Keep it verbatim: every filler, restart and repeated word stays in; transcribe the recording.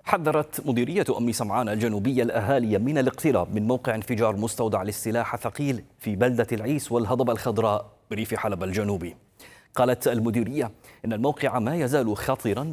حذرت مديرية أمن سمعان الجنوبية الأهالي من الاقتراب من موقع انفجار مستودع للسلاح الثقيل في بلدة العيس والهضبة الخضراء بريف حلب الجنوبي. قالت المديرية إن الموقع ما يزال خطيرا